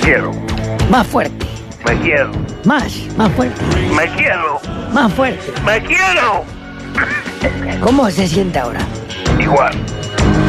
quiero. Más fuerte. Me quiero. Más fuerte. Me quiero. Más fuerte. Me quiero. ¿Cómo se siente ahora? Igual.